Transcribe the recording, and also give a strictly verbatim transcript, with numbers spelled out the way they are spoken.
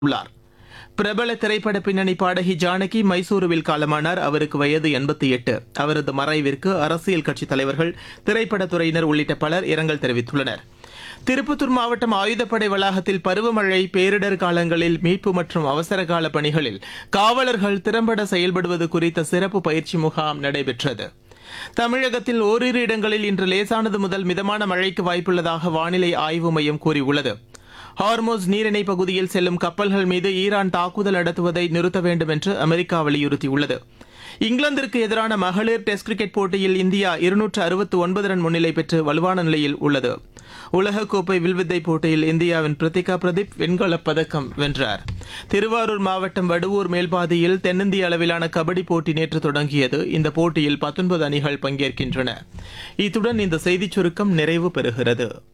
உள்ளார். பிரபல திரைப்பட பின்னணி பாடகி ஜானகி மைசூருவில் காலமானார். அவருக்கு வயது எண்பத்தி எட்டு. அவரது மறைவிற்கு அரசியல் கட்சித் தலைவர்கள், திரைப்படத்துறையினர் உள்ளிட்ட பலர் இரங்கல் தெரிவித்துள்ளனர். திருப்பத்தூர் மாவட்டம் ஆயுதப்படை வளாகத்தில் பருவமழை, பேரிடர் காலங்களில் மீட்பு மற்றும் அவசரகால பணிகளில் காவலர்கள் திறம்பட செயல்படுவது குறித்த சிறப்பு பயிற்சி முகாம் நடைபெற்றது. தமிழகத்தில் ஓரிரு இடங்களில் இன்று லேசானது முதல் மிதமான மழைக்கு வாய்ப்புள்ளதாக வானிலை ஆய்வு மையம் கூறியுள்ளது. ஹார்மோஸ் நீரிணை பகுதியில் செல்லும் கப்பல்கள் மீது ஈரான் தாக்குதல் நடத்துவதை நிறுத்த வேண்டும் என்று அமெரிக்கா வலியுறுத்தியுள்ளது. இங்கிலாந்திற்கு எதிரான மகளிர் டெஸ்ட் கிரிக்கெட் போட்டியில் இந்தியா இருநூற்று அறுபத்து ஒன்பது ரன் முன்னிலை பெற்று வலுவான நிலையில் உள்ளது. உலகக்கோப்பை வில்வித்தை போட்டியில் இந்தியாவின் பிரித்திகா பிரதீப் வெண்கலப் பதக்கம் வென்றார். திருவாரூர் மாவட்டம் வடுவூர் மேல்பாதியில் தென்னிந்திய அளவிலான கபடி போட்டி நேற்று தொடங்கியது. இந்த போட்டியில் பத்தொன்பது அணிகள் பங்கேற்கின்றன. இத்துடன் இந்த செய்திச் சுருக்கம் நிறைவு பெறுகிறது.